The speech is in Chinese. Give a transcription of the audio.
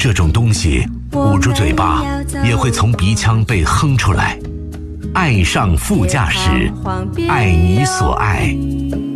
这种东西，捂住嘴巴也会从鼻腔被哼出来。爱上副驾驶，爱你所爱。